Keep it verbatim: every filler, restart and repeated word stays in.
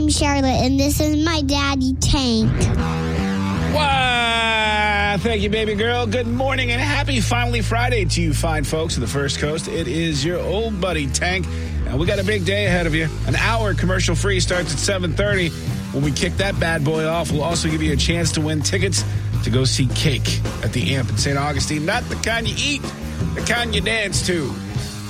name's Charlotte, and this is my daddy, Tank. Wow! Thank you, baby girl. Good morning and happy finally Friday to you fine folks of the First Coast. It is your old buddy, Tank. And we got a big day ahead of you. An hour commercial-free starts at seven thirty. When we kick that bad boy off, we'll also give you a chance to win tickets to go see Cake at the Amp in Saint Augustine. Not the kind you eat, the kind you dance to.